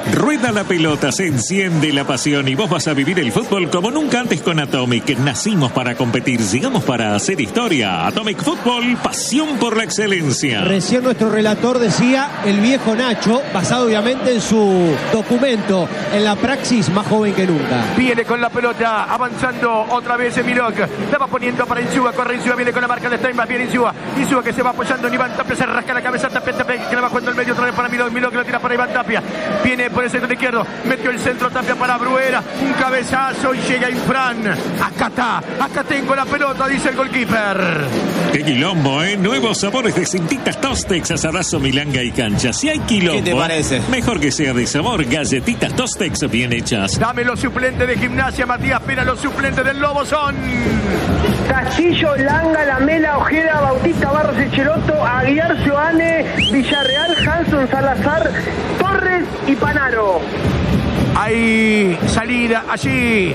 Rueda la pelota, se enciende la pasión y vos vas a vivir el fútbol como nunca antes con Atomic. Nacimos para competir, llegamos para hacer historia. Atomic Fútbol, pasión por la excelencia. Recién nuestro relator decía el viejo Nacho, basado obviamente en su documento, en la praxis, más joven que nunca. Viene con la pelota, avanzando otra vez en Milok. La va poniendo para Insúa, corre Insúa, viene con la marca de Steinbach, viene Insúa. Insúa que se va apoyando en Iván Tapia, se rasca la cabeza, Tapia que la va jugando el medio otra vez para Milok. Milok la tira para Iván Tapia. Viene por el sector izquierdo, metió el centro Tapia para Bruera, un cabezazo y llega Infran. Acá tengo la pelota, dice el goalkeeper. Qué quilombo, nuevos sabores de Cintitas Tostex, asadazo, milanga y cancha. Si hay quilombo, ¿qué te parece? Mejor que sea de sabor. Galletitas Tostex bien hechas. Dame los suplentes de Gimnasia, Matías Pena. Los suplentes del Lobo son Castillo, Langa, Lamela, Ojeda, Bautista, Barros, Echeloto, Aguiar, Joane, Villarreal, Hanson, Salazar, Torres y Panaro. Hay salida allí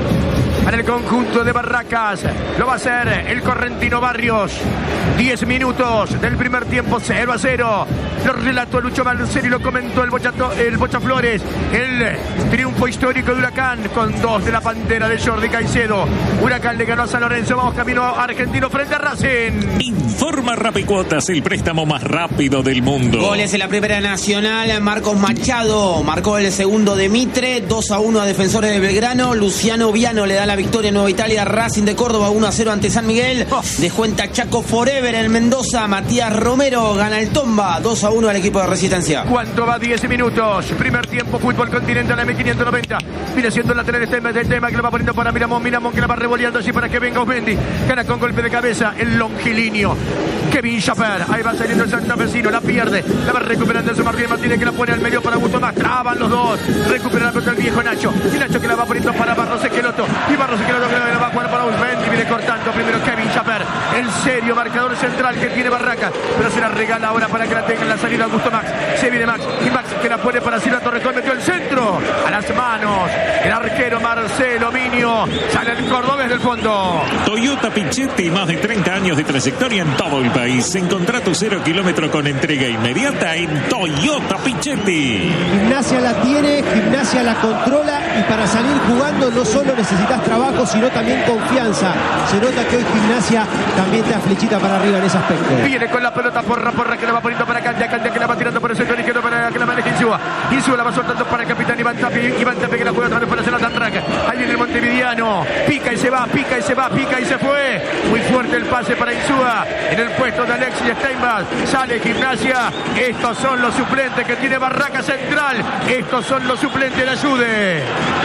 para el conjunto de Barracas. Lo va a hacer el correntino Barrios. 10 minutos del primer tiempo, 0-0. Lo relató Lucho Marcelo y lo comentó el Bocha Flores. El triunfo histórico de Huracán con 2 de la Pantera de Jordi Caicedo. Huracán le ganó a San Lorenzo. Vamos camino argentino frente a Racing. Informa Rapicuotas, el préstamo más rápido del mundo. Goles en la Primera Nacional. Marcos Machado marcó el segundo de Mitre. 2-1 a Defensores de Belgrano. Luciano Viano le da la victoria en Nueva Italia. Racing de Córdoba 1-0 ante San Miguel. Descuenta Chaco Forever en Mendoza. Matías Romero gana el Tomba 2-1 al equipo de Resistencia. ¿Cuánto va? 10 minutos. Primer tiempo, Fútbol Continental M590. Viene siendo el lateral del tema que lo va poniendo para Miramón. Miramón que la va revoleando así para que venga Osmendi. Gana con golpe de cabeza el longilíneo Kevin Chaper. Ahí va saliendo el santafesino. La pierde. La va recuperando el Martínez. Martínez que la pone al medio para Augusto Más. Traban los dos. Recupera la pelota el viejo Nacho. Y Nacho que la va poniendo para Barros Esqueloto. Y Barros Esqueloto que la va a jugar para Osmendi. Viene cortando primero Kevin Chaper. El serio marcador central que tiene Barracas. Pero se la regala ahora para que la tenga en la salida Augusto Max. Se viene Max. Y Max que la pone para Silva Torrejón. Metió el centro. A las manos. El arquero Marcelo Minio. Sale el cordobés del fondo. Toyota Pichetti, más de 30 años de trayectoria en todo el país. Encontrá tu 0 kilómetro con entrega inmediata en Toyota Pichetti. Gimnasia la tiene, Gimnasia la controla y para salir jugando no solo necesitas trabajo, sino también confianza. Se nota que hoy Gimnasia también te da flechita para arriba en ese aspecto. Viene con la pelota Porra que la va poniendo para Candia que la va tirando por el centro izquierdo para que la maneje Insúa. Insúa la va soltando para el capitán Iván Tapia que la juega otra vez para hacer la Tantraca. Ahí viene el montevideano. Pica y se va, pica y se fue. Muy fuerte el pase para Insúa. En el puesto de Alexis Steinbach. Sale Gimnasia. Estos son los suplentes que tiene Barraca Central. Estos son los suplentes de Ayude.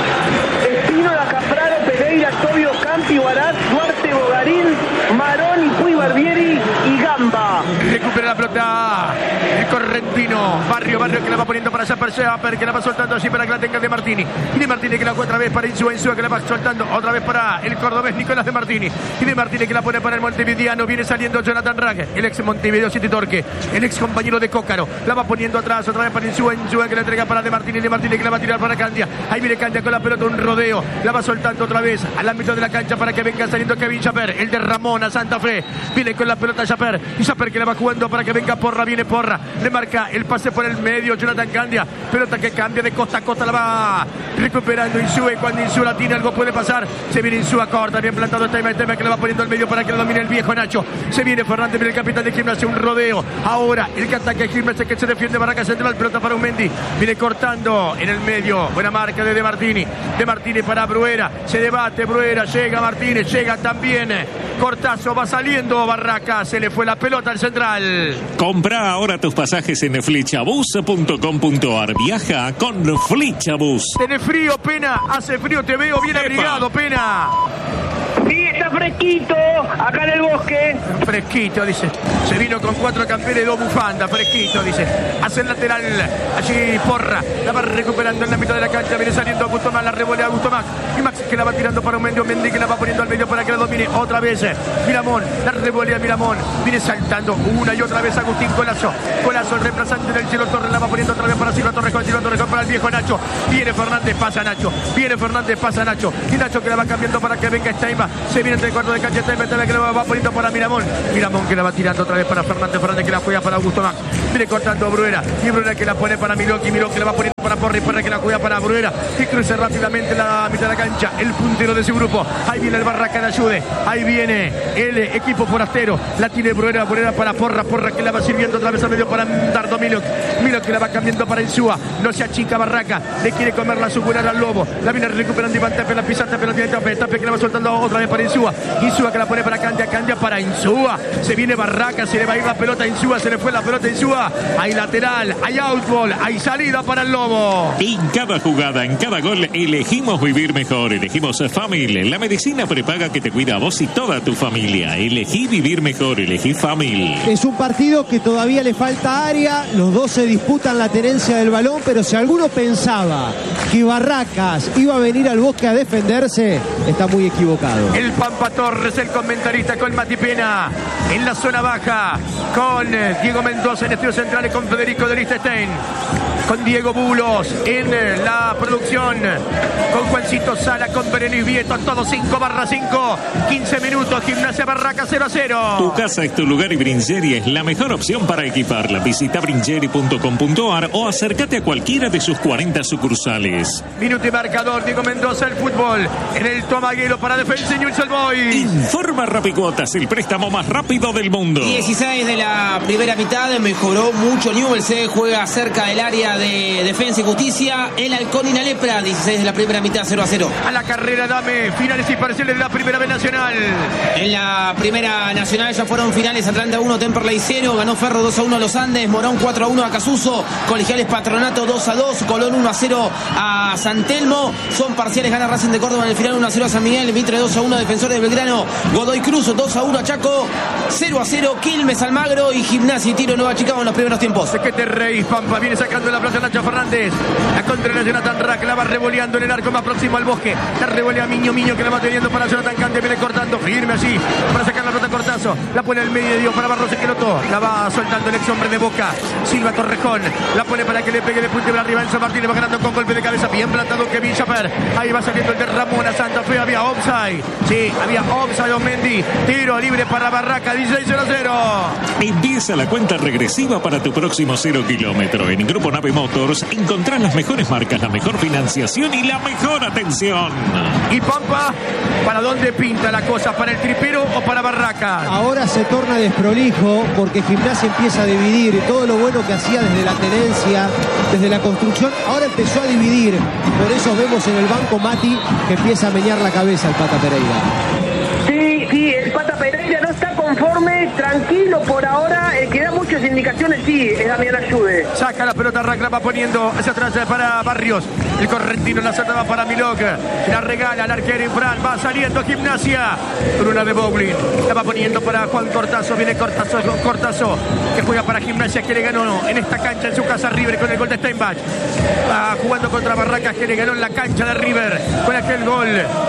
Espino, Lacafraro, Pereira, Tobio, Campi, Barat, Duarte, Bogarín, Maroni, Puy, Barbieri y Gamba. Recupera la pelota el correntino. Barrio que la va poniendo para Chaper, que la va soltando así para que la tenga de Martini. Y de Martini que la juega otra vez para Insúa que la va soltando otra vez para el cordobés Nicolás de Martini. Y de Martini que la pone para el montevideano. Viene saliendo Jonathan Rack, el ex Montevideo City Torque, el ex compañero de Cócaro. La va poniendo atrás otra vez para Insúa que la entrega para de Martini que la va a tirar para Candia. Ahí viene Candia con la pelota, un rodeo. La va soltando otra vez al ámbito de la cancha para que venga saliendo Kevin Chaper, el de Ramón a Santa Fe. Viene con la pelota Chaper. Y Chaper que la va jugando para que venga Porra. Viene Porra. Le marca el pase por el medio. Jonathan Candia. Pelota que cambia de costa a costa. La va recuperando Insúa. Y cuando Insúa la tiene, algo puede pasar. Se viene Insúa corta. Bien plantado tema que la va poniendo al medio para que lo domine el viejo Nacho. Se viene Fernández. Viene el capitán de Gimnasia. Un rodeo. Ahora el que ataca Gimnasia que se defiende Barraca Central. Pelota para Mendy. Viene cortando en el medio. Buena marca de Martini. De Martini para Bruera. Se debate Bruera. Llega Martínez. Llega también Cortazo. Va saliendo Barraca. Se le fue la pelota al central. Compra ahora tus pasajes en flechabus.com.ar. Viaja con Flechabus. ¿Tenés frío, Pena? Hace frío, te veo bien abrigado, Pena. Sí, está fresquito, acá en el bosque. Fresquito, dice. Se vino con 4 campeones y 2 bufandas. Fresquito, dice. Hace el lateral. Allí Porra. La va recuperando en la mitad de la cancha. Viene saliendo Augusto Más. La revolea Augusto Max. Y Max que la va tirando para un Mendy que la va poniendo al medio para que la domine otra vez. Miramón. La revolea Miramón. Viene saltando una y otra vez Agustín Colazo. Colazo, el reemplazante del Cielo Torres. La va poniendo otra vez para Silva Torrejón. Silva Torrejón para el viejo Nacho. Viene Fernández, pasa Nacho. Viene Fernández, pasa Nacho. Y Nacho que la va cambiando para que venga Steinbach. Se viene entre el cuarto de cancha Steinbach que la va poniendo para Miramón. Miramón que la va tirando otra vez para Fernández. Fernández que la juega para Augusto Max. Viene cortando Bruera. Y Bruera que la pone para Milok. Y Milok que la va poniendo para Porri que la juega para Bruera, que cruce rápidamente la mitad de la cancha, el puntero de su grupo. Ahí viene el Barraca de ayude, ahí viene el equipo forastero, la tiene Bruera para Porra que la va sirviendo otra vez al medio para Dardo Milok que la va cambiando para Insúa, no se achica Barraca, le quiere comer la sucular al Lobo, la viene recuperando Iván Tape, la pisa Tape, la tiene Tape que la va soltando otra vez para Insúa que la pone para Candia para Insúa, se viene Barraca, se le va a ir la pelota a Insúa, se le fue la pelota a Insúa, hay lateral, hay outball, hay salida para el Lobo. En cada jugada, en cada gol, elegimos vivir mejor, elegimos Famil, la medicina prepaga que te cuida a vos y toda tu familia. Elegí vivir mejor, elegí Famil. Es un partido que todavía le falta área, los dos se disputan la tenencia del balón, pero si alguno pensaba que Barracas iba a venir al Bosque a defenderse, está muy equivocado. El Pampa Torres, el comentarista con Mati Pena, en la zona baja, con Diego Mendoza en estudios centrales, con Federico de Liechtenstein, con Diego Bulos en la producción, con Juancito Sala, con Berenice Vieto, todo 5/5, 15 minutos, Gimnasia Barraca 0-0. Tu casa es tu lugar y Bringeri es la mejor opción para equiparla. Visita bringeri.com.ar o acércate a cualquiera de sus 40 sucursales. Minuto y marcador, Diego Mendoza, el fútbol en el Tomaguero para Defensa y Newell's Old Boys. Informa Rapicuotas, el préstamo más rápido del mundo. 16 de la primera mitad, mejoró mucho Newell's, juega cerca del área de Defensa y Justicia, el Halcón y la Lepra. 16 de la primera mitad, 0-0. A la carrera, dame finales y parciales de la primera B Nacional. En la primera nacional ya fueron finales: Atlanta 1, Temperley 0, ganó Ferro 2-1 a Los Andes, Morón 4-1 a Casuso, Colegiales Patronato 2-2, Colón 1-0 a San Telmo. Son parciales, gana Racing de Córdoba en el final 1-0 a San Miguel, Mitre 2-1 a Defensores de Belgrano, Godoy Cruz 2-1 a Chaco, 0-0 Quilmes, Almagro y Gimnasia y Tiro Nueva Chicago en los primeros tiempos. ¿De qué te reís, Pampa? Viene sacando la plaza Nacho Fernández, la contra de Jonathan Rack, la va revoleando en el arco más próximo al Bosque, la revolea Miño que la va teniendo para Jonathan Cante, viene cortando firme allí para sacar la pelota Cortazo, la pone al medio para Barros Esqueloto, la va soltando el ex hombre de Boca, Silva Torrejón, la pone para que le pegue de punta para arriba. Enzo Martínez va ganando con golpe de cabeza, bien plantado Kevin Chaper, ahí va saliendo el de Ramón a Santa Fe, había offside, sí, había offside Mendy, tiro libre para Barraca, 16-0. Empieza la cuenta regresiva para tu próximo 0 kilómetro. En Grupo Nave Motors encontrás las mejores marcas, la mejor financiación y la mejor atención. Y Pampa, ¿para dónde pinta la cosa? ¿Para el tripero o para Barraca? Ahora se torna desprolijo porque Gimnasia empieza a dividir todo lo bueno que hacía desde la tenencia, desde la construcción, ahora empezó a dividir. Por eso vemos en el banco Mati que empieza a menear la cabeza el Pata Pereira. Sí, el Pata Pereira no está conforme, tranquilo por ahora, el que da muchas indicaciones sí, es Damián Ayude. Saca la pelota, Rack la va poniendo hacia atrás para Barrios, el correntino la salta va para Milok, la regala al arquero Infran, va saliendo Gimnasia, con una de Bowling, la va poniendo para Juan Cortazo, viene Cortazo, que juega para Gimnasia, que le ganó en esta cancha en su casa River con el gol de Steinbach, va jugando contra Barracas, que le ganó en la cancha de River con aquel gol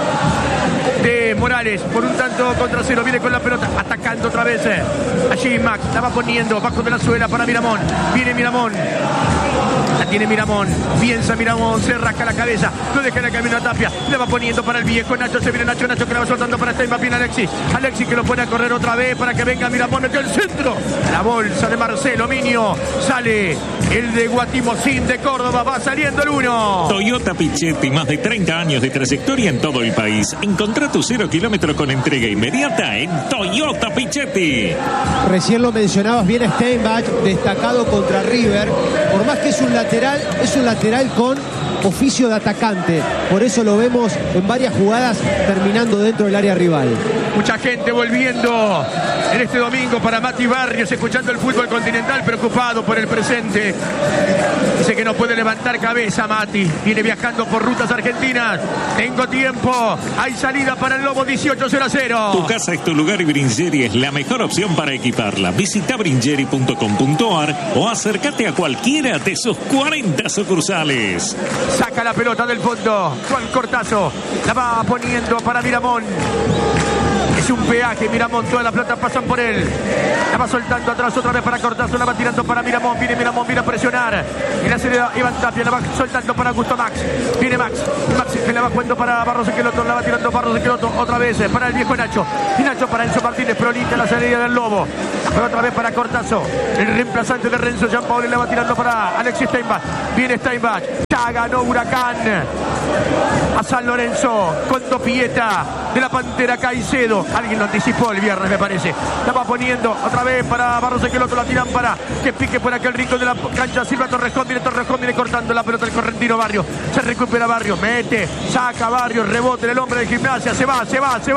de Morales, por un tanto contra cero, viene con la pelota, atacando otra vez, allí Max, la va poniendo, bajo de la suela para Miramón, viene Miramón, la tiene Miramón, piensa Miramón, se rasca la cabeza, no deja el camino a Tapia, le va poniendo para el viejo Nacho, se viene Nacho que la va soltando para Steinbach, viene Alexis que lo pone a correr otra vez para que venga Miramón, metió el centro, la bolsa de Marcelo Miño, sale el de Guatimocín de Córdoba, va saliendo el 1. Toyota Pichetti, más de 30 años de trayectoria en todo el país. Encontrá tu 0 kilómetro con entrega inmediata en Toyota Pichetti. Recién lo mencionabas bien, Steinbach, destacado contra River. Por más que es un lateral con oficio de atacante. Por eso lo vemos en varias jugadas terminando dentro del área rival. Mucha gente volviendo en este domingo para Mati Barrios, escuchando el fútbol continental, preocupado por el presente. Dice que no puede levantar cabeza Mati. Viene viajando por rutas argentinas. Tengo tiempo. Hay salida para el Lobo, 18-0. Tu casa es tu lugar y Bringeri es la mejor opción para equiparla. Visita bringeri.com.ar o acércate a cualquiera de sus 40 sucursales. Saca la pelota del fondo. Juan Cortazo la va poniendo para Miramón. Es un peaje, Miramón, todas las pelotas pasan por él. La va soltando atrás otra vez para Cortazo, la va tirando para Miramón. Viene Miramón, viene a presionar. Y la acelera Iván Tapia, la va soltando para Augusto Max. Viene Max que la va jugando para Barros Esqueloto, la va tirando Barros Esqueloto otra vez para el viejo Nacho. Y Nacho para Enzo Martínez, prolija la salida del Lobo. Pero otra vez para Cortazo, el reemplazante de Renzo Giampaoli, la va tirando para Alexis Steinbach. Viene Steinbach, ya ganó Huracán a San Lorenzo con Topieta de la Pantera Caicedo. Alguien lo anticipó el viernes, me parece. La va poniendo otra vez para Barros Esqueloto, la tiran para que pique por aquel rincón de la cancha. Silva Torrejón, viene cortando la pelota el correntino Barrio. Se recupera Barrio, mete, saca Barrio, rebote el hombre de Gimnasia, se va.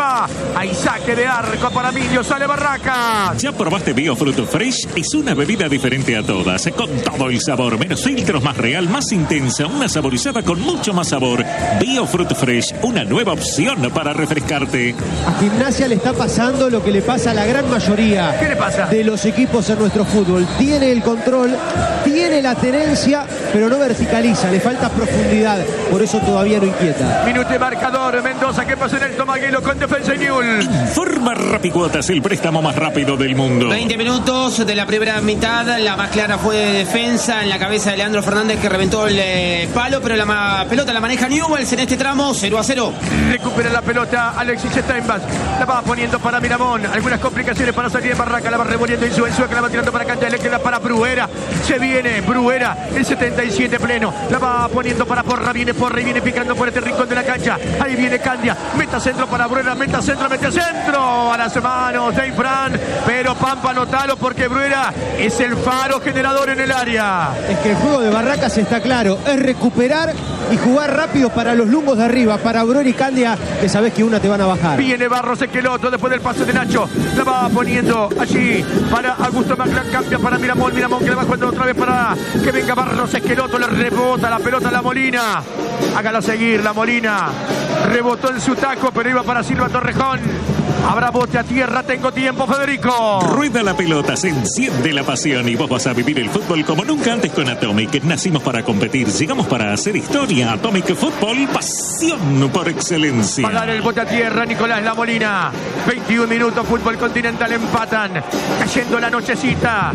Hay saque de arco para Millo, sale Barracas. ¿Ya probaste Biofruit Fresh? Es una bebida diferente a todas, con todo el sabor, menos filtros, más real, más intensa, una saborizada con mucho más sabor. Biofruit Fresh, una nueva opción para refrescarte. A Gimnasia le está pasando lo que le pasa a la gran mayoría. ¿Qué le pasa? De los equipos en nuestro fútbol. Tiene el control, tiene la tenencia, pero no verticaliza, le falta profundidad. Por eso todavía no inquieta. Minuto y marcador, Mendoza, ¿qué pasa en el Tomaguelo con Defensa y Newell? Informa Rapicuotas, el préstamo más rápido del mundo. 20 minutos de la primera mitad, la más clara fue de Defensa en la cabeza de Leandro Fernández, que reventó el palo, pero la pelota la maneja Newells en este tramo, 0-0. Recupera la pelota Alexis Steinbach, la va poniendo para Miramón, algunas complicaciones para salir en Barraca, la va revolviendo en su que la va tirando para Cancha, le queda para Bruera, se viene Bruera, el 77 pleno, la va poniendo para Porra, viene Porra y viene picando por este rincón de la cancha, ahí viene Candia, meta centro para Bruera, meta centro, a las manos de Infran, pero Pampa notalo porque Bruera es el faro generador en el área. Es que el juego de Barracas está claro, es recuperar y jugar rápido para los lumbos de arriba, para Bruera y Candia, que sabés que una te van a bajar. Viene Barros Esqueloto después del pase de Nacho, la va poniendo allí para Augusto Maclán, cambia para Miramón que la va jugando otra vez para que venga Barros Esqueloto, le rebota la pelota a la Molina, hágala seguir la Molina, rebotó en su taco pero iba para Silva Torrejón. Habrá bote a tierra, tengo tiempo, Federico. Rueda la pelota, se enciende la pasión y vos vas a vivir el fútbol como nunca antes con Atomic. Nacimos para competir, llegamos para hacer historia. Atomic Fútbol, pasión por excelencia. Va a dar el bote a tierra Nicolás La Molina. 21 minutos, Fútbol Continental empatan. Cayendo la nochecita.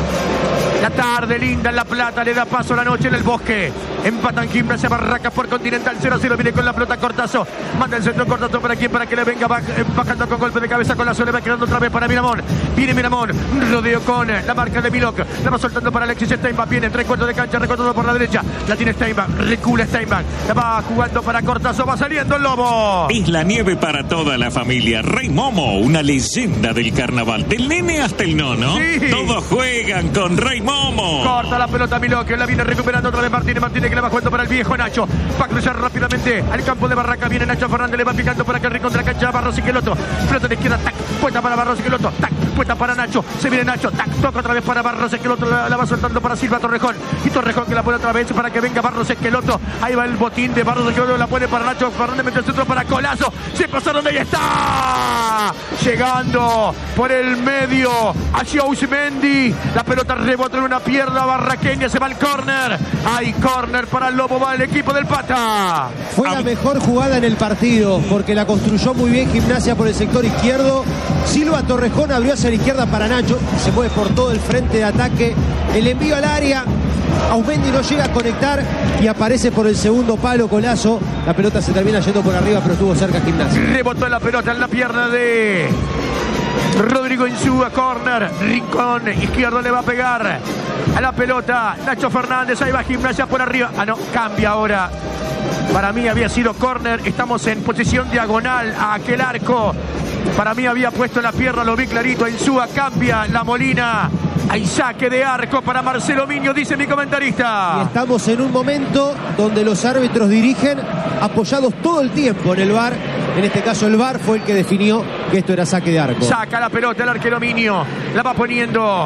La tarde linda en La Plata, le da paso a la noche en el Bosque. Empatan Gimnasia Barracas por Continental 0-0. Viene con la pelota Cortazo. Manda el centro Cortazo para quien, para que le venga bajando con golpe de cabeza con la zona. Va quedando otra vez para Miramón. Viene Miramón. Rodeo con la marca de Milok. La va soltando para Alexis Steinbach. Viene en 3/4 de cancha, recortado por la derecha. La tiene Steinbach. Recula Steinbach. La va jugando para Cortazo. Va saliendo el Lobo. Es la nieve para toda la familia. Rey Momo, una leyenda del carnaval. Del nene hasta el nono. Sí. Todos juegan con Rey Momo. Corta la pelota Milok. La viene recuperando otra vez Martínez que la va jugando para el viejo Nacho. Va a cruzar rápidamente al campo de Barraca. Viene Nacho Fernández. Le va picando por acá el rincón de la cancha. Barros Esqueloto. Pelota de izquierda. Tac. Puesta para Barros Esqueloto. Tac. Puesta para Nacho. Se viene Nacho. Tac. Toca otra vez para Barros Esqueloto. La va soltando para Silva Torrejón. Y Torrejón que la pone otra vez para que venga Barros Esqueloto. Ahí va el botín de Barros Esqueloto. La pone para Nacho Fernández. Mete el centro para Colazo. Se pasaron de ahí. Está llegando por el medio hacia Usmendi. La pelota rebota en una pierna barraqueña. Se va al córner. Hay córner para el Lobo. Va el equipo del Pata. Fue la mejor jugada en el partido porque la construyó muy bien Gimnasia por el sector izquierdo. Silva Torrejón abrió hacia la izquierda para Nacho. Se mueve por todo el frente de ataque. El envío al área. Ausmendi no llega a conectar y aparece por el segundo palo Colazo. La pelota se termina yendo por arriba, pero estuvo cerca Gimnasia. Rebotó la pelota en la pierna de Rodrigo Insúa, córner, rincón izquierdo le va a pegar a la pelota Nacho Fernández, ahí va Gimnasia por arriba, no, cambia ahora, para mí había sido córner, estamos en posición diagonal a aquel arco, para mí había puesto la pierna, lo vi clarito, Insúa cambia, La Molina, hay saque de arco para Marcelo Miño, dice mi comentarista. Y estamos en un momento donde los árbitros dirigen apoyados todo el tiempo en el VAR. En este caso el VAR fue el que definió que esto era saque de arco. Saca la pelota el arquero Miño. La va poniendo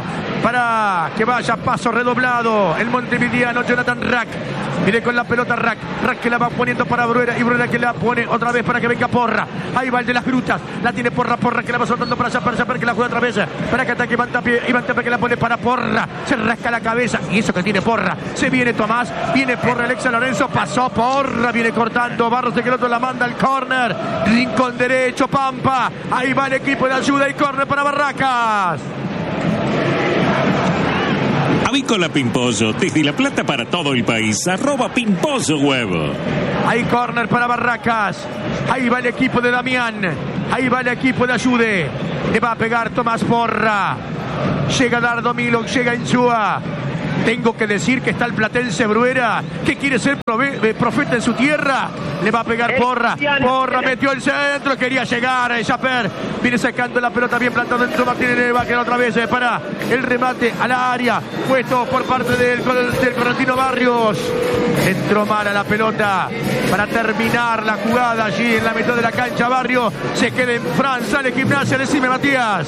para que vaya paso redoblado el montevideano Jonathan Rack. Viene con la pelota Rack que la va poniendo para Bruera y Bruera que la pone otra vez para que venga Porra. Ahí va el de las grutas, la tiene Porra que la va soltando para Chaper que la juega otra vez para que ataque Iván Tapia que la pone para Porra. Se rasca la cabeza y eso que tiene Porra. Se viene Tomás, viene Porra, Alexa Lorenzo, pasó Porra, viene cortando Barros de que el otro la manda al córner. Rincón derecho, Pampa. Ahí va el equipo de ayuda y córner para Barracas. Avícola Pimpollo, desde La Plata para todo el país, @Pimpollo Huevo. Ahí córner para Barracas. Ahí va el equipo de Damián. Ahí va el equipo de Ayude. Le va a pegar Tomás Porra. Llega Dardo Milo, llega Insúa. Tengo que decir que está el platense Bruera, que quiere ser profeta en su tierra. Le va a pegar Porra. Porra metió el centro, quería llegar. Chaper viene sacando la pelota bien plantado dentro. Martínez le va a quedar otra vez para el remate al área. Puesto por parte del Correntino Barrios. Entró mal a la pelota para terminar la jugada allí en la mitad de la cancha. Barrio se queda en Fran, sale Gimnasia. Decime, Matías.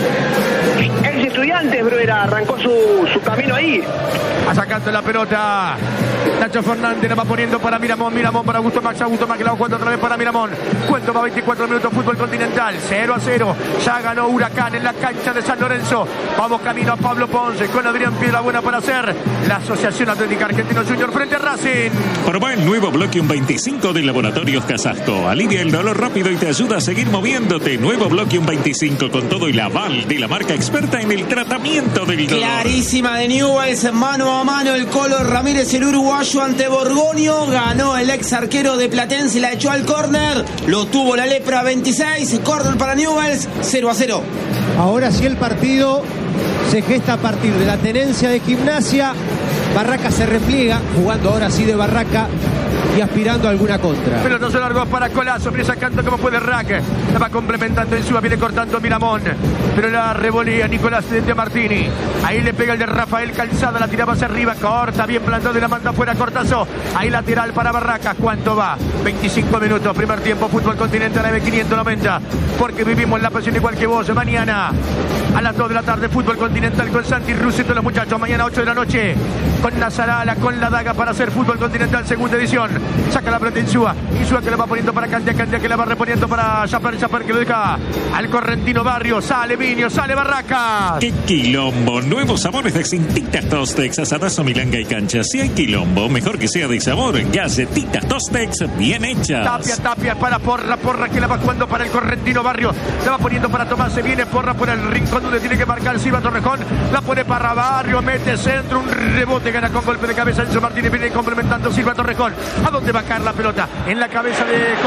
Ex Estudiantes, Bruera, arrancó su camino ahí. Sacando la pelota Nacho Fernández, la va poniendo para Miramón para Augusto Max que la va jugando otra vez para Miramón. Cuento va 24 minutos, fútbol continental 0-0, ya ganó Huracán en la cancha de San Lorenzo. Vamos camino a Pablo Ponce con Adrián Piedrabuena para hacer la Asociación Atlética Argentino Junior frente a Racing. Probá el nuevo Bloquium 25 de Laboratorios Casasco. Alivia el dolor rápido y te ayuda a seguir moviéndote. Nuevo Bloquium 25 con todo el aval de la marca experta en el tratamiento del dolor. Clarísima de Newell's, mano a mano el Colo Ramírez, el uruguayo ante Borgoño. Ganó el ex arquero de Platense, la echó al córner. Lo tuvo la lepra 26. Córner para Newell's, 0-0. Ahora sí el partido se gesta a partir de la tenencia de Gimnasia. Barraca se repliega, jugando ahora sí de Barraca y aspirando a alguna contra. Pelotazo largo para Colazo, viene sacando como puede Rack. La va complementando en suba, viene cortando Miramón. Pero la revolea Nicolás de Martini. Ahí le pega el de Rafael Calzada, la tiraba hacia arriba, corta, bien plantado y la manda fuera Cortazo. Ahí lateral para Barracas. ¿Cuánto va? 25 minutos, primer tiempo, fútbol continental M590. Porque vivimos la pasión igual que vos. Mañana a las 2 de la tarde, fútbol continental con Santi Russo y todos los muchachos. Mañana 8 de la noche con Nazarala, con la daga para hacer fútbol continental segunda edición. Saca la pelota Insúa que la va poniendo para Candia que la va reponiendo para Chaper que lo deja al Correntino Barrio. Sale Minio, sale Barracas. ¡Qué quilombo! Nuevos sabores de Galletitas Tostex, asadazo, milanga y cancha. Si hay quilombo, mejor que sea de sabor. Galletitas Tostex bien hechas. Tapia para Porra que la va jugando para el Correntino Barrio. La va poniendo para Tomás, se viene Porra por el rincón donde tiene que marcar Silva Torrejón. La pone para Barrio, mete centro, un rebote, gana con golpe de cabeza Enzo Martínez, viene complementando Silva Torrejón. ¿A dónde va a caer la pelota? En la cabeza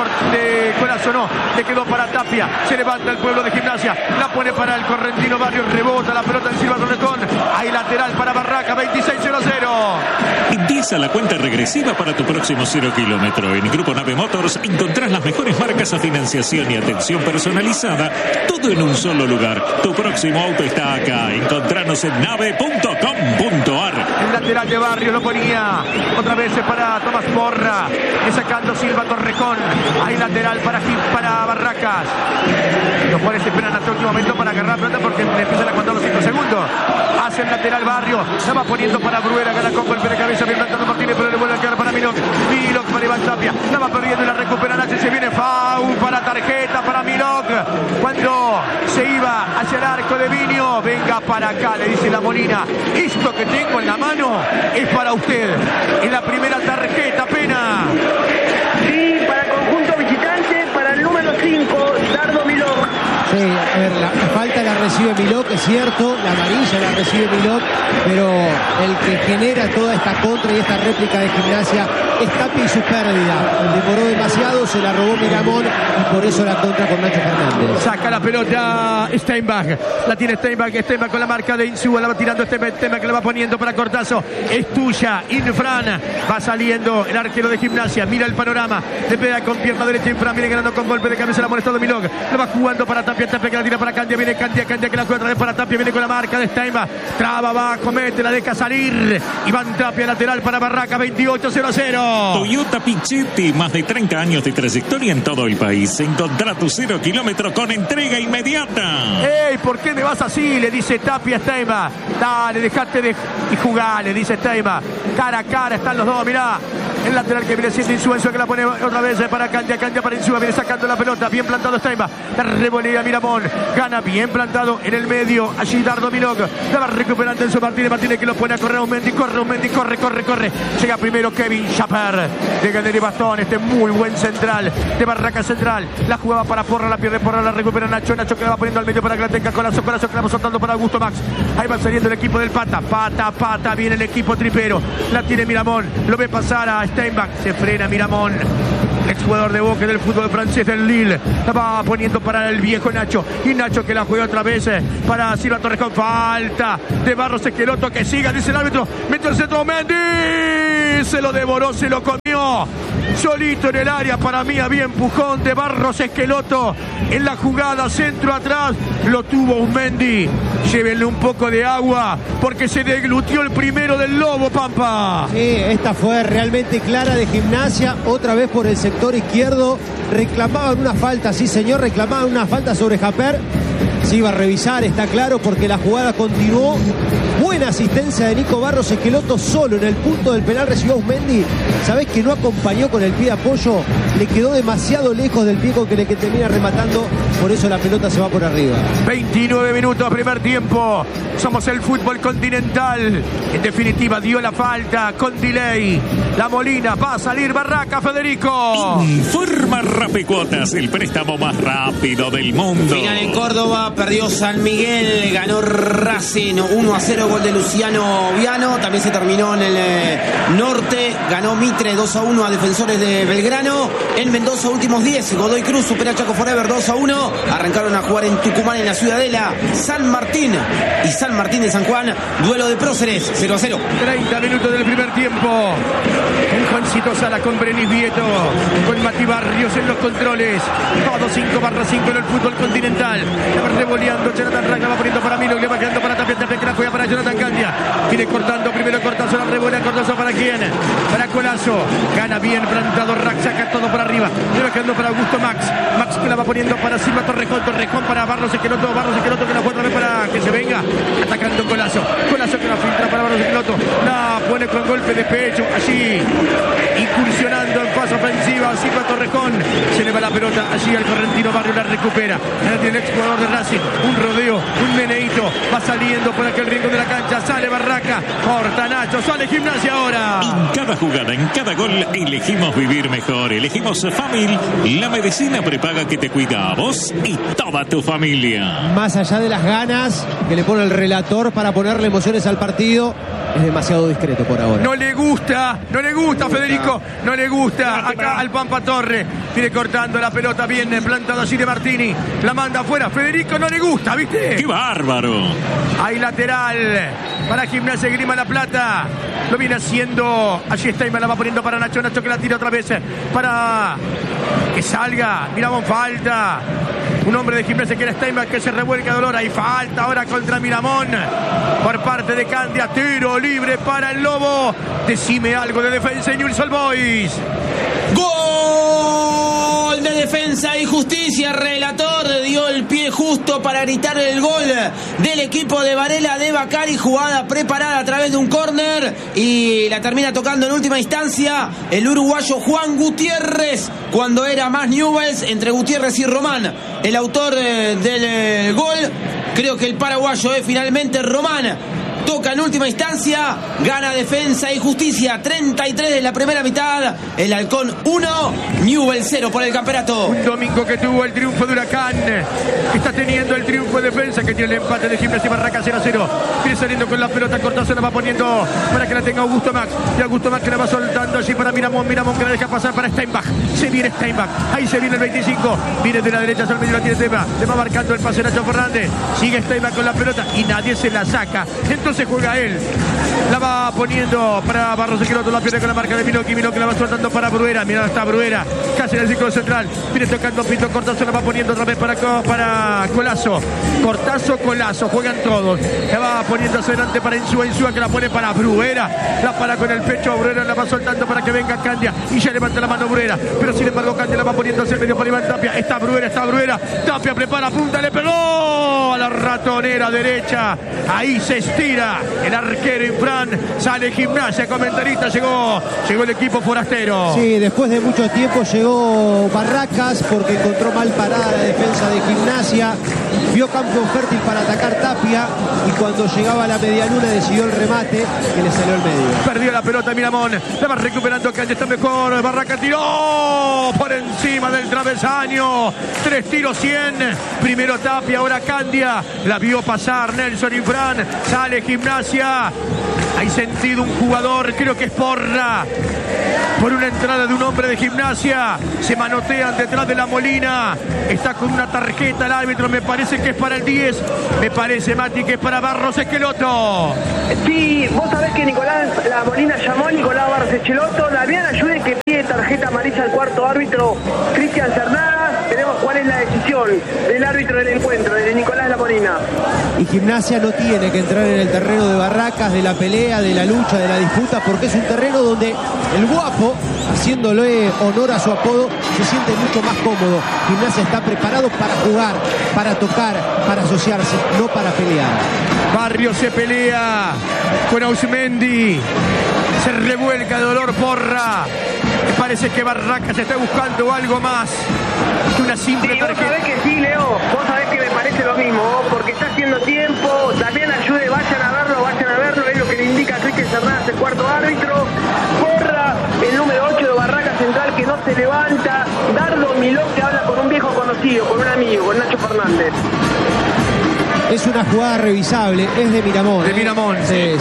de Corazón, no, le quedó para Tapia. Se levanta el pueblo de Gimnasia, la pone para el Correntino Barrio, rebota la pelota en Silva Torrejón. Hay lateral para Barraca, 26-0-0. Empieza la cuenta regresiva para tu próximo 0 kilómetro. En Grupo Nave Motors encontrás las mejores marcas a financiación y atención personalizada, todo en un solo lugar. Tu próximo auto está acá. Encontranos en nave.com.ar. El lateral de Barrio lo ponía otra vez para Tomás Porra, sacando Silva Torrejón. Hay lateral para Barracas. Los jugadores esperan hasta el último momento para agarrar pelota porque le empiezan a contar los 5 segundos. Hace el lateral Barrio, se va poniendo para Bruera, gana con golpe de cabeza, bien plantado Martínez, pero le vuelve a quedar para Milok para Iván Tapia, la va perdiendo y la recupera Nacho, se viene foul para tarjeta para Milok, cuando se iba hacia el arco de Vinio. Venga para acá, le dice la Molina, esto que tengo en la mano es para usted, es la primera tarjeta, Pena. Sí, para el conjunto visitante, para el número 5, Dardo Milok. Sí, a ver, la falta la recibe Milok, es cierto, la amarilla la recibe Milok, pero el que genera toda esta contra y esta réplica de Gimnasia es Tapia y su pérdida. Demoró demasiado, se la robó Miramón y por eso la contra con Nacho Fernández. Saca la pelota Steinbach, la tiene Steinbach con la marca de Insúa, la va tirando Steinbach que la va poniendo para Cortazo, es tuya, Infran, va saliendo el arquero de Gimnasia, mira el panorama, le pega con pierna derecha Infran, viene ganando con golpe de cabeza, la ha molestado Milok, la va jugando para Tapia que la tira para Candia, viene Candia que la juega otra vez para Tapia, viene con la marca de Steinbach, traba abajo, mete, la deja salir, Iván Tapia lateral para Barraca, 28-0-0. Toyota Pichetti, más de 30 años de trayectoria en todo el país. Encontrá tu 0 kilómetro con entrega inmediata. ¡Ey! ¿Por qué me vas así? Le dice Tapia a Steinbach. Dale, dejate de jugar, le dice Steinbach. Cara a cara están los dos, mirá. El lateral que viene siendo Insúa que la pone otra vez para Candia para Insúa, viene sacando la pelota, bien plantado Steinbach, la revolea Miramón, gana bien plantado en el medio, allí Dardo Milok, la va recuperando Enzo Martínez que lo pone a correr a un Mendy, corre, llega primero Kevin Chaper, de Ganderi Bastón, este muy buen central, de Barraca Central, la jugaba para Porra, la pierde Porra, la recupera Nacho que la va poniendo al medio para que la tenga, Colazo que la va soltando para Augusto Max, ahí va saliendo el equipo del Pata, viene el equipo tripero, la tiene Miramón, lo ve pasar a Steinbach, se frena Miramón, exjugador de Boca del fútbol francés del Lille, la va poniendo para el viejo Nacho, y Nacho que la juega otra vez para Silva Torres con falta de Barros Esqueloto, que siga, dice el árbitro, metió el centro Mendy, se lo devoró, se lo comió, solito en el área, para mí había empujón de Barros Esqueloto en la jugada, centro atrás, lo tuvo un Mendy, llévenle un poco de agua, porque se deglutió el primero del Lobo, Pampa. Sí, esta fue realmente clara de Gimnasia, otra vez por el sector izquierdo, reclamaban una falta, sí señor, reclamaban una falta sobre Japer, se iba a revisar, está claro, porque la jugada continuó. Buena asistencia de Nico Barros Esqueloto solo en el punto del penal, recibió a Usmendi. ¿Sabés que no acompañó con el pie de apoyo? Le quedó demasiado lejos del pie con que le termina rematando, por eso la pelota se va por arriba. 29 minutos, primer tiempo. Somos el fútbol continental. En definitiva, dio la falta con delay. La Molina, va a salir Barraca, Federico. Informa Rapicuotas, el préstamo más rápido del mundo. Final en Córdoba, perdió San Miguel, ganó Racing 1-0, gol de Luciano Viano. También se terminó en el norte, ganó Mitre 2-1 a Defensores de Belgrano. En Mendoza, últimos 10, Godoy Cruz supera a Chaco Forever 2-1. Arrancaron a jugar en Tucumán, en la Ciudadela, San Martín y San Martín de San Juan, duelo de próceres, 0-0. 30 minutos del primer tiempo. En Juancito Sala con Brenis Vieto, con Mati Barrios en los controles. Todo 5/5 en el fútbol continental. La va revoleando Jonathan Rack, la va poniendo para Milo, le va quedando para Tapia, que la juega para Jonathan Candia. Viene cortando, primero Cortazo, la revolea Cortazo para quién, para Colazo. Gana bien plantado Rack, saca todo por arriba. Le va quedando para Augusto Max que la va poniendo para Silva Torrejón para Barros Esqueloto que la juega otra vez para que se venga. Atacando Colazo que la filtra para Barros Esqueloto. La pone con golpe de pecho, allí incursionando en fase ofensiva Silva Torrejón, se le va la pelota allí al correntino Barrio, la recupera, ahora tiene el exjugador de Racing, un rodeo, un meneíto, va saliendo por aquel rincón de la cancha, sale Barraca, corta Nacho, sale Gimnasia ahora. En cada jugada, en cada gol, elegimos vivir mejor, elegimos Famil, la medicina prepaga que te cuida a vos y toda tu familia. Más allá de las ganas que le pone el relator para ponerle emociones al partido, es demasiado discreto por ahora. No le gusta Federico, no le gusta acá al Pampa Torre. Viene cortando la pelota, viene plantado allí de Martini, la manda afuera, Federico no le gusta, ¿viste? ¡Qué bárbaro! Hay lateral para Gimnasia Grima La Plata, lo viene haciendo, allí está y me la va poniendo para Nacho que la tira otra vez para que salga, Miramón, falta. Un hombre de Gimnasia que era Steinbach, que se revuelca dolor. Hay falta ahora contra Miramón por parte de Candia. Tiro libre para el Lobo. Decime algo de Defensa y Newell's Old Boys. Gol de Defensa y Justicia. Relator dio el pie justo para gritar el gol del equipo de Varela de Bacari. Jugada preparada a través de un córner y la termina tocando en última instancia el uruguayo Juan Gutiérrez, cuando era más Newell's, entre Gutiérrez y Román. El autor del gol, creo que el paraguayo es finalmente Román. Toca en última instancia, gana Defensa y Justicia, 33 de la primera mitad, el Halcón 1, Newell's 0 por el campeonato. Un domingo que tuvo el triunfo de Huracán, que está teniendo el triunfo de Defensa, que tiene el empate de Gimnasia y Barraca 0-0. Viene saliendo con la pelota, Cortazo la va poniendo para que la tenga Augusto Max, y Augusto Max que la va soltando allí para Miramón que la deja pasar para Steinbach, se viene Steinbach, ahí se viene el 25, viene de la derecha, al medio la tiene Tema, le va marcando el pase Nacho Fernández, sigue Steinbach con la pelota y nadie se la saca, entonces juega él, La va poniendo para Barros Esqueloto. La pierde con la marca de Minoki. Minoki la va soltando para Bruera. Mirá, está Bruera. Casi en el círculo central. Viene tocando Pito Cortazo. La va poniendo otra vez para Colazo. Cortazo, Colazo. Juegan todos. La va poniendo hacia adelante para Insúa. Insúa que la pone para Bruera. La para con el pecho. Bruera la va soltando para que venga Candia. Y ya levanta la mano Bruera. Pero sin embargo Candia la va poniendo hacia el medio para Iván Tapia. Está Bruera. Tapia prepara punta. Le pegó a la ratonera derecha. Ahí se estira el arquero Infran. Sale Gimnasia. Comentarista. Llegó el equipo forastero. Sí, después de mucho tiempo llegó Barracas porque encontró mal parada la defensa de Gimnasia. Vio campo fértil para atacar Tapia y cuando llegaba a la medialuna decidió el remate que le salió al medio. Perdió la pelota Miramón. La va recuperando Candia. Está mejor. Barracas tiró por encima del travesaño. 3 tiros 100. Primero Tapia, ahora Candia. La vio pasar Nelson Infran. Sale Gimnasia. Hay sentido un jugador, creo que es Porra. Por una entrada de un hombre de Gimnasia. Se manotean detrás de la Molina. Está con una tarjeta el árbitro. Me parece que es para el 10. Me parece, Mati, que es para Barros Esqueloto. Sí, vos sabés que Nicolás La Molina llamó a Nicolás Barros Esqueloto. Damián Ayude que pide tarjeta amarilla al cuarto árbitro Cristian Cernada. Veremos cuál es la decisión del árbitro del encuentro, de Nicolás La Molina. Y Gimnasia no tiene que entrar en el terreno de Barracas, de la pelea, de la lucha, de la disputa, porque es un terreno donde el Guapo, haciéndole honor a su apodo, se siente mucho más cómodo. Gimnasia está preparado para jugar, para tocar, para asociarse, no para pelear. Barrio se pelea con Ausmendi. Se revuelca de dolor Porra. Me parece que Barracas está buscando algo más que una simple tarjeta. Vos sabés que sí, Leo. Vos sabés que me parece lo mismo, porque está haciendo tiempo. También Ayude, vayan a verlo. Es lo que le indica Cristian Cernada, el cuarto árbitro. Porra, el número 8 de Barracas Central, que no se levanta. Dardo Miló, que habla con un viejo conocido, con un amigo, con Nacho Fernández. Es una jugada revisable, es de Miramón. De Miramón. Sí.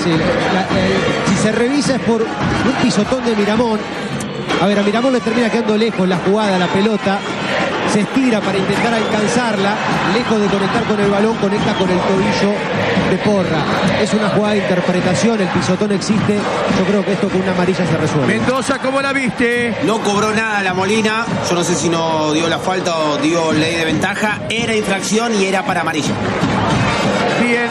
Si se revisa es por un pisotón de Miramón. A ver, a Miramón le termina quedando lejos la jugada, la pelota. Se estira para intentar alcanzarla. Lejos de conectar con el balón, conecta con el tobillo de Porra. Es una jugada de interpretación, el pisotón existe. Yo creo que esto con una amarilla se resuelve. Mendoza, ¿cómo la viste? No cobró nada la Molina. Yo no sé si no dio la falta o dio ley de ventaja. Era infracción y era para amarilla. Bien.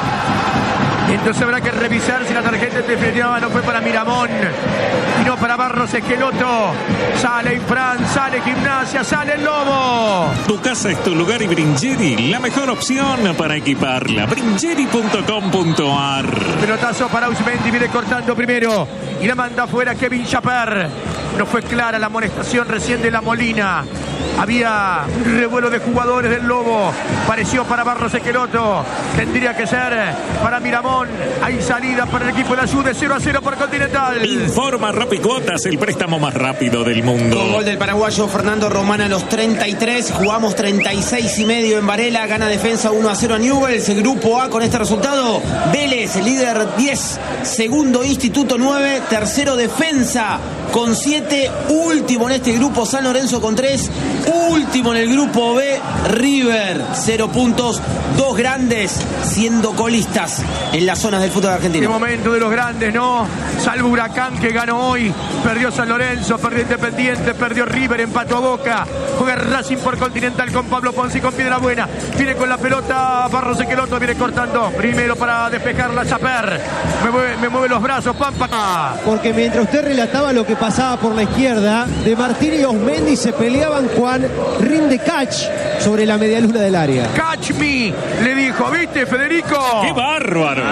Entonces habrá que revisar si la tarjeta definitiva no fue para Miramón y no para Barros Esqueloto. Sale Infran, sale Gimnasia, sale el Lobo. Tu casa es tu lugar y Bringeri, la mejor opción para equiparla. Bringeri.com.ar. Pelotazo para Ausmendi, viene cortando primero y la manda afuera Kevin Chaper. No fue clara la amonestación recién de la Molina. Había un revuelo de jugadores del Lobo. Pareció para Barros Esqueloto. Tendría que ser para Miramón. Hay salida para el equipo de Ayude. 0-0 por Continental. Informa Rapicuotas, el préstamo más rápido del mundo. Con gol del paraguayo Fernando Román a los 33. Jugamos 36,5 en Varela. Gana Defensa 1-0 a Newell's. El grupo A con este resultado. Vélez, líder 10. Segundo Instituto 9. Tercero Defensa con 7. Último en este grupo San Lorenzo con 3. Último en el grupo B, River, 0 puntos, 2 grandes siendo colistas en las zonas del fútbol argentino. Qué momento de los grandes, ¿no? Salvo Huracán que ganó hoy, perdió San Lorenzo, perdió Independiente, perdió River, empató a Boca, juega Racing por Continental con Pablo Ponzi con Piedrabuena, viene con la pelota Barros Esqueloto, viene cortando, primero para despejarla Chaper, me mueve los brazos, Pampa. Porque mientras usted relataba lo que pasaba por la izquierda, De Martini y Ausmendi se peleaban. Juan rinde catch sobre la medialuna del área. Catch me, le dijo, ¿viste, Federico? ¡Qué bárbaro!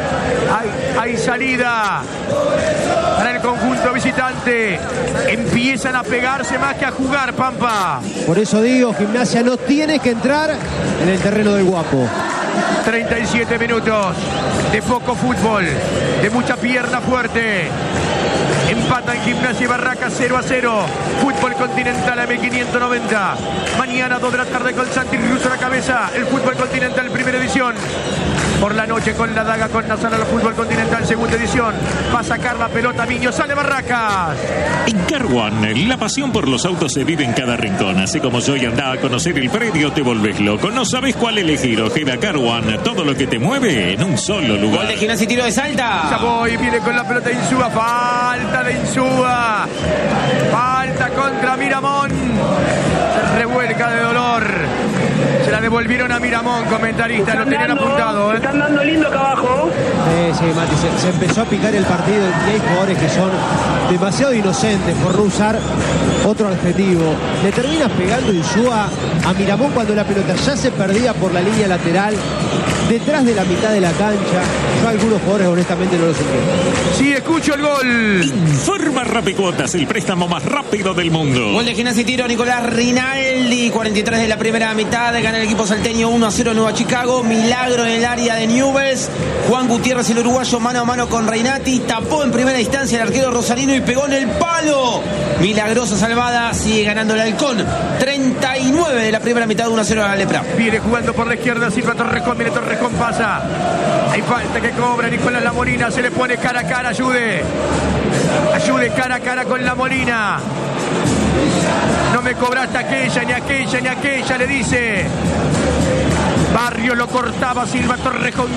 Hay salida para el conjunto visitante. Empiezan a pegarse más que a jugar, Pampa. Por eso digo, Gimnasia no tiene que entrar en el terreno del Guapo. 37 minutos de poco fútbol, de mucha pierna fuerte. Empatan Gimnasia y Barracas 0-0. Fútbol Continental AM590. Mañana 2 de la tarde con Santi Russo a la cabeza. El Fútbol Continental, primera edición. por la noche con la daga con Nacional Fútbol Continental, segunda edición. Va a sacar la pelota Miño, sale Barracas. En Car One, la pasión por los autos se vive en cada rincón. Así como yo y anda a conocer el predio, te volvés loco. No sabes cuál elegir. Ojeda Car One, todo lo que te mueve en un solo lugar. Gol de Gimnasia y tiro de Salta. Savoy viene con la pelota de Insúa. Falta de Insúa. Falta contra Miramón. Se revuelca de dolor. Se la devolvieron a Miramón, comentarista. Lo tenían apuntado. Están dando lindo acá abajo. Sí, Mati, se empezó a picar el partido y hay jugadores que son demasiado inocentes, por no usar otro adjetivo. Le terminas pegando Insúa a Miramón cuando la pelota ya se perdía por la línea lateral, detrás de la mitad de la cancha. Yo a algunos jugadores honestamente no los entiendo. Sí, escucho el gol. Informa Rapicuotas, el préstamo más rápido del mundo. Gol de Gimnasia y tiro Nicolás Rinaldi, 43 de la primera mitad. Gana el equipo salteño 1-0 Nueva Chicago. Milagro en el área de Newell's. Juan Gutiérrez, el uruguayo, mano a mano con Reinati. Tapó en primera instancia el arquero rosarino y pegó en el palo. Milagrosa salvada. Sigue ganando el Halcón. 39 de la primera mitad, 1-0 a la Lepra. Viene jugando por la izquierda Silva Torrejón. Viene Torrejón, pasa. Hay falta que cobra Nicolás La Molina. Se le pone cara a cara. Ayude cara a cara con La Molina. No me cobraste aquella, ni aquella, ni aquella, le dice. Barrio lo cortaba Silva Torrejón,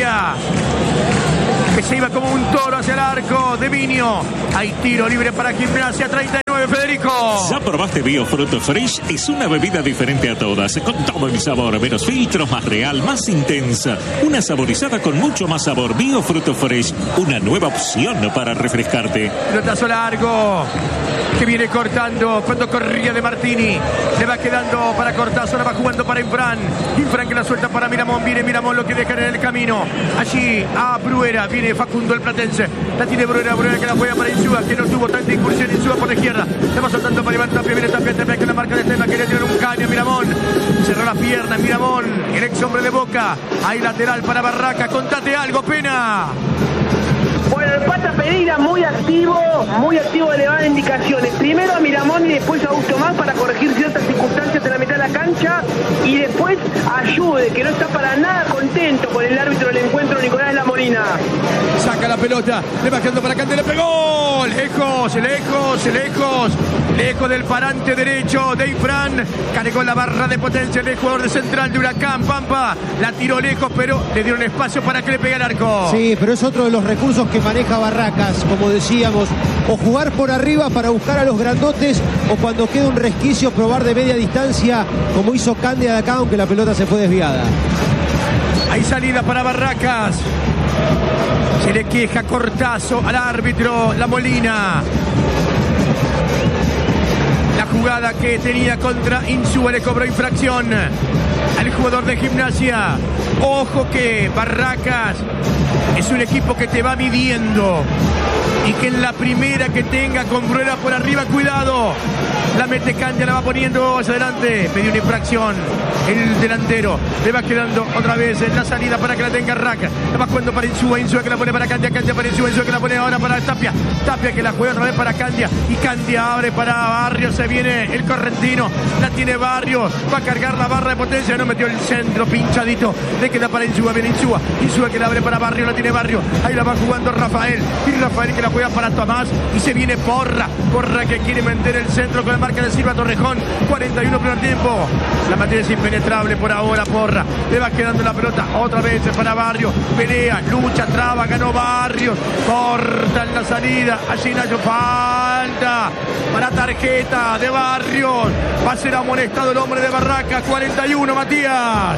que se iba como un toro hacia el arco de Miño. Hay tiro libre para Gimnasia, 39, Federico. ¿Ya probaste Biofruit Fresh? Es una bebida diferente a todas, con todo el sabor, menos filtros, más real, más intensa. Una saborizada con mucho más sabor. Biofruit Fresh, una nueva opción para refrescarte. Pelotazo largo, que viene cortando cuando corría de Martini. Le va quedando para Cortazo, ahora va jugando para Infran. Infran que la suelta para Miramón. Viene Miramón, lo que deja en el camino. Allí a Bruera, viene Facundo el platense. La tiene Bruera que la juega para Insúa, que no tuvo tanta incursión. Insúa por la izquierda. Le va soltando para Iván Tapia. Viene Tapia que la marca de Estela. Quería tirar un caño a Miramón. Cerró las piernas Miramón, el ex hombre de Boca. Hay lateral para Barraca. Contate algo, Pena. Bueno, el Pata Pereira muy activo, le va a dar indicaciones. Primero a Miramón y después a Augusto Más para corregir ciertas circunstancias en la mitad de la cancha. Y después a Ayude, que no está para nada contento con el árbitro del encuentro, Nicolás La Molina. Saca la pelota, le va quedando para Candela, pegó. Lejos del parante derecho de Infran. Cargó la barra de potencia del jugador de Central de Huracán, Pampa. La tiró lejos, pero le dieron espacio para que le pegue al arco. Sí, pero es otro de los recursos que maneja Barracas, como decíamos, o jugar por arriba para buscar a los grandotes, o cuando queda un resquicio probar de media distancia, como hizo Candia de acá, aunque la pelota se fue desviada. Hay salida para Barracas. Se le queja Cortazo al árbitro La Molina. La jugada que tenía contra Insúa le cobró infracción al jugador de Gimnasia. Ojo que Barracas es un equipo que te va midiendo y que en la primera que tenga con Bruera por arriba, cuidado, la mete Candia, la va poniendo hacia adelante. Pidió una infracción el delantero, le va quedando otra vez en la salida para que la tenga Raca. La va jugando para Insúa que la pone para Candia, para Insúa que la pone ahora para Tapia que la juega otra vez para Candia, y Candia abre para Barrios. Se viene el correntino, la tiene Barrios, va a cargar la barra de potencia, no metió el centro, pinchadito, le queda para Insúa, viene Insúa que la abre para Barrios, la tiene Barrios, ahí la va jugando Rafael, y Rafael que la juega para Tomás, y se viene Porra que quiere meter el centro con la marca de Silva Torrejón. 41 primer tiempo, la mantiene impenetrable por ahora Porra, le va quedando la pelota otra vez para Barrios, pelea, lucha, traba, ganó Barrios, corta en la salida, allí Nacho, falta para tarjeta de Barrios, va a ser amonestado el hombre de Barraca. 41, Matías.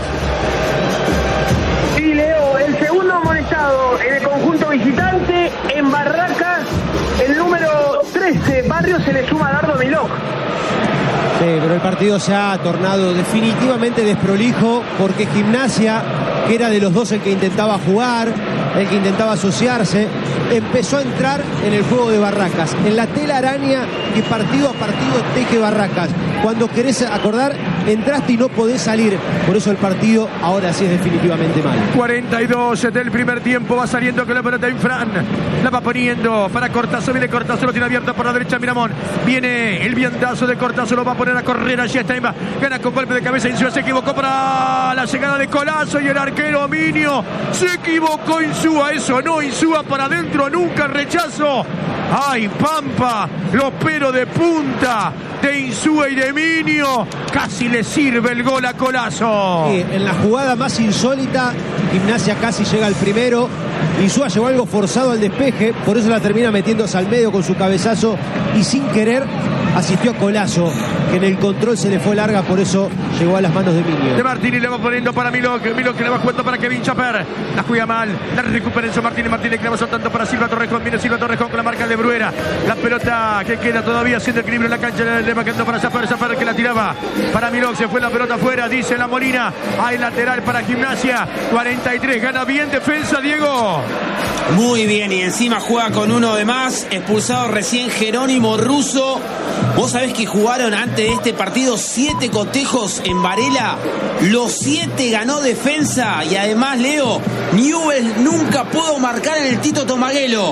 Sí, Leo, el segundo amonestado en el conjunto visitante en Barracas, el número 13, Barrios, se le suma a Dardo Milok. Sí, pero el partido se ha tornado definitivamente desprolijo, porque Gimnasia, que era de los dos el que intentaba jugar, el que intentaba asociarse, empezó a entrar en el juego de Barracas, en la telaraña que partido a partido teje Barracas. Cuando querés acordar, entraste y no podés salir. Por eso el partido ahora sí es definitivamente malo. 42 del primer tiempo, va saliendo con la pelota Infran, la va poniendo para Cortazo, viene Cortazo, lo tiene abierto por la derecha Miramón, viene el viandazo de Cortazo, lo va a poner a correr allí Steinbach, gana con golpe de cabeza, Insúa se equivocó para la llegada de Colazo y el arquero Minio, se equivocó Insúa, eso no, Insúa para adentro, nunca rechazo. ¡Ay, Pampa! Los pelos de punta de Insúa y de Minio. Casi le sirve el gol a Colazo. Sí, en la jugada más insólita, Gimnasia casi llega al primero. Insúa llegó algo forzado al despeje, por eso la termina metiéndose al medio con su cabezazo y sin querer asistió a Colazo, que en el control se le fue larga, por eso llegó a las manos de Minio. De Martini le va poniendo para Milok, Milok que le va jugando para Kevin Chaper, la juega mal, la recupera Enzo Martínez, Martínez que le va soltando para Silva Torrejón, viene Silva Torrejón con la marca de Bruera, la pelota que queda todavía haciendo equilibrio en la cancha, le va quedando para Chaper, Chaper que la tiraba para Milok, se fue la pelota afuera, dice la Molina, hay lateral para Gimnasia, 43, gana bien defensa Diego. Muy bien, y encima juega con uno de más, expulsado recién Jerónimo Russo. Vos sabés que jugaron antes de este partido 7 cotejos en Varela, los 7 ganó defensa y además, Leo, Newell's nunca pudo marcar en el Tito Tomaguelo.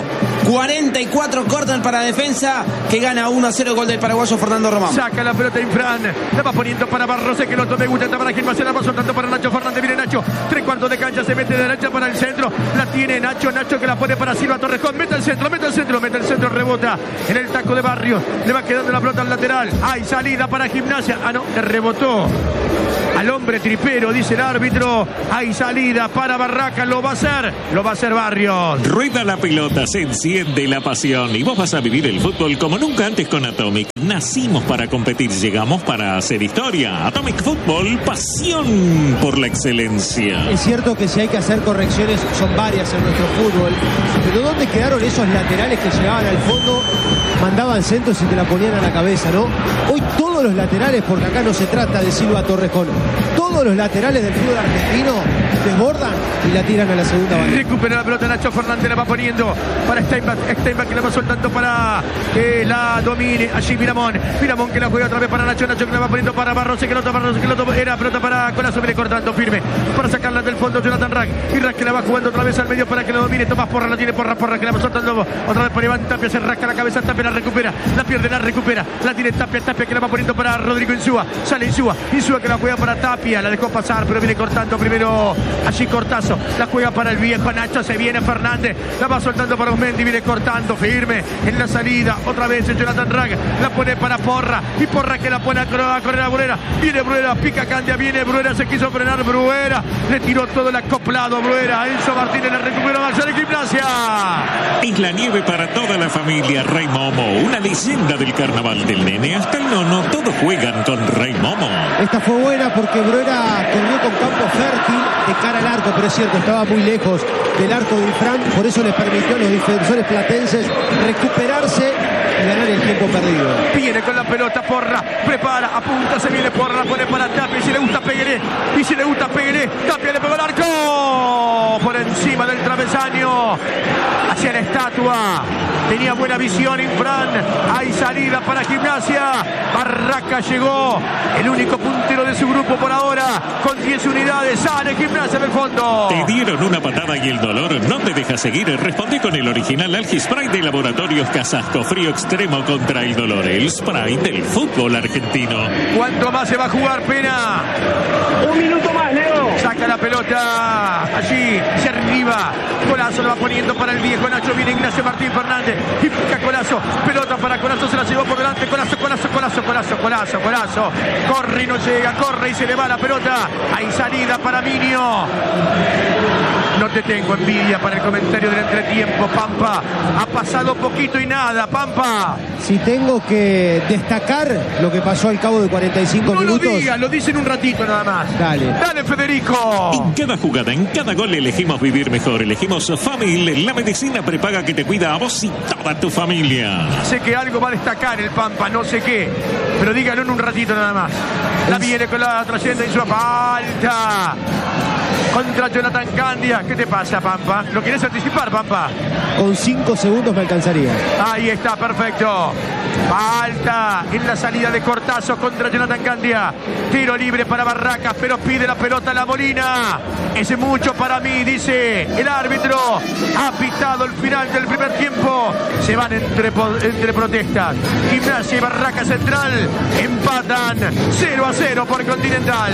44 cortan para defensa, que gana 1-0 gol del paraguayo Fernando Román. Saca la pelota Infran, la va poniendo para Barrose, que no tome gusta, para Gimnasia, la va soltando para Nacho Fernández, viene Nacho, 3/4 de cancha, se mete de derecha para el centro, la tiene Nacho, Nacho que la pone para Silva Torrejón, mete el centro, rebota en el taco de Barrios, le va quedando la pelota al lateral, hay salida para Gimnasia, no, le rebotó al hombre tripero, dice el árbitro, hay salida para Barraca, lo va a hacer Barrios. Rueda la pelota, se enciende la pasión y vos vas a vivir el fútbol como nunca antes con Atomic. Nacimos para competir, llegamos para hacer historia. Atomic Fútbol, pasión por la excelencia. Es cierto que si hay que hacer correcciones, son varias en nuestro fútbol, pero ¿dónde quedaron esos laterales que llegaban al fondo, mandaban centros y te la ponían a la cabeza, ¿no? Hoy todos los laterales, porque acá no se trata de Silva Torrejón, todos los laterales del fútbol argentino desbordan y la tiran a la segunda banda. Recupera la pelota Nacho Fernández, la va poniendo para Steinbach que la va soltando para que la domine allí Miramón que la juega otra vez para Nacho que la va poniendo para Barrose, que lo era pelota para Colazo, viene cortando firme para sacarla del fondo Jonathan Rack, y Rack que la va jugando otra vez al medio para que la domine Tomás Porra, la tiene Porra que la va soltando otra vez para Iván Tapia, se rasca la cabeza, Tapia la recupera, la pierde, la recupera, la tiene Tapia que la va poniendo para Rodrigo Insúa, sale Insúa que la juega para Tapia, la dejó pasar pero viene cortando primero allí Cortazo, la juega para el viejo Nacho, se viene Fernández, la va soltando para Osmendi, viene cortando firme en la salida, otra vez Jonathan Rack, la pone para Porra, y Porra que la pone a correr a Bruera, viene Bruera, pica Candia, viene Bruera, se quiso frenar Bruera, le tiró todo el acoplado Bruera, Enzo Martínez la recupera Marcial de Gimnasia. Es la nieve para toda la familia Rey Momo, una leyenda del carnaval del nene hasta el nono, todos juegan con Rey Momo. Esta fue buena porque Bruera corrió con campo fértil de cara al arco, pero es cierto, estaba muy lejos del arco de Infran, por eso les permitió a los defensores platenses recuperarse y ganar el tiempo perdido. Viene con la pelota Porra, prepara, apunta, se viene Porra, la pone para Tapia, y si le gusta Pegueré, Tapia le pegó el arco por encima del travesaño hacia la estatua, tenía buena visión Infran, hay salida para Gimnasia, Barraca llegó, el único puntero de su grupo por ahora, con 10 unidades, sale Gimnasia del fondo. Te dieron una patada y el dolor no te deja seguir, respondí con el original Algispray de Laboratorios Casasco, frío extremo contra el dolor, el spray del fútbol argentino. ¿Cuánto más se va a jugar, Pena? 1 minuto más, Leo. Saca la pelota allí, se arriba, Colazo lo va poniendo para el viejo Nacho, viene Ignacio Martín Fernández, y pica Colazo, pelota para Colazo, se la llevó por delante, Colazo, corre y no llega, corre y se le va la pelota, hay salida para Minio. No te tengo envidia para el comentario del entretiempo, Pampa. Ha pasado poquito y nada, Pampa. Si tengo que destacar lo que pasó al cabo de 45 minutos... No lo digas, lo dicen un ratito nada más. Dale, Federico. En cada jugada, en cada gol elegimos vivir mejor. Elegimos Famil, la medicina prepaga que te cuida a vos y toda tu familia. Sé que algo va a destacar el Pampa, no sé qué, pero dígalo en un ratito nada más. La viene con la trayenda y su falta contra Jonathan Candia. ¿Qué te pasa, Pampa? ¿Lo quieres anticipar, Pampa? Con 5 segundos me alcanzaría. Ahí está, perfecto. Falta en la salida de Cortazo contra Jonathan Candia. Tiro libre para Barracas, pero pide la pelota La Molina. Es mucho para mí, dice el árbitro. Ha pitado el final del primer tiempo. Se van entre protestas. Gimnasia y Barracas Central empatan 0-0 por Continental.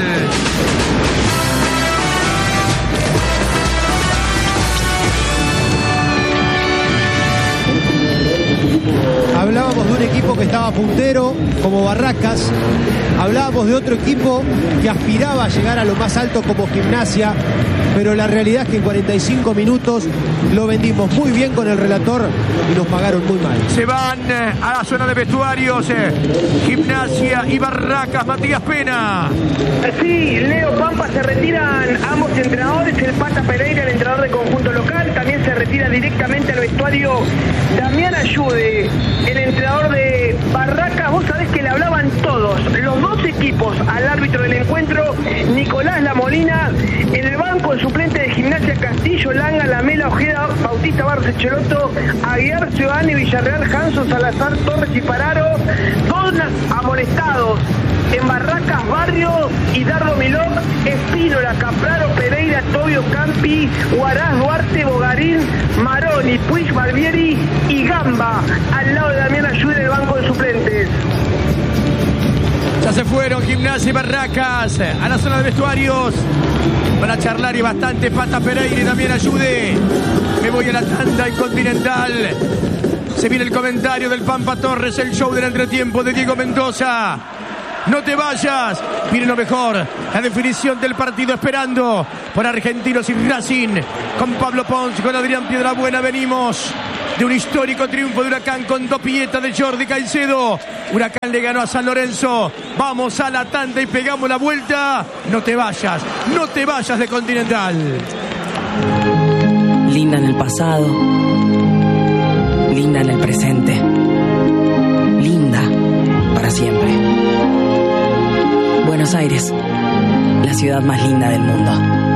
Hablábamos de un equipo que estaba puntero, como Barracas. Hablábamos de otro equipo que aspiraba a llegar a lo más alto, como Gimnasia. Pero la realidad es que en 45 minutos lo vendimos muy bien con el relator y nos pagaron muy mal. Se van a la zona de vestuarios. Gimnasia y Barracas. Matías Pena. Sí, Leo Pampa, se retiran ambos entrenadores. El Pata Pereira, el entrenador del conjunto local. También se retira directamente al vestuario Damián Ayude, el entrenador de Barracas. Vos sabés que le hablaban todos, los dos equipos, al árbitro del encuentro, Nicolás La Molina. En el banco, el suplente de Gimnasia, Castillo, Langa, Lamela, Ojeda, Bautista Barros, Echeloto, Aguiar, Ciudadani, Villarreal, Hanson, Salazar, Torres y Pararo. Dos amonestados en Barracas, Barrio y Dardo Milok, Espínola, Capraro, Pereira, Tobio, Campi, Huaraz, Duarte, Bogarín, Maroni, Puig, Barbieri y Gamba, al lado de Damián Ayude en el banco de suplentes. Ya se fueron Gimnasia y Barracas a la zona de vestuarios. Van a charlar y bastante Pata Pereira y Damián Ayude. Me voy a la tanda en Continental. Se viene el comentario del Pampa Torres, el show del entretiempo de Diego Mendoza. No te vayas, viene lo mejor, la definición del partido, esperando por Argentinos y Racing, con Pablo Pons, con Adrián Piedrabuena. Venimos de un histórico triunfo de Huracán con dos pilletas de Jordi Caicedo. Huracán le ganó a San Lorenzo. Vamos a la tanda y pegamos la vuelta. No te vayas de Continental. Linda en el pasado, linda en el presente, linda para siempre. Buenos Aires, la ciudad más linda del mundo.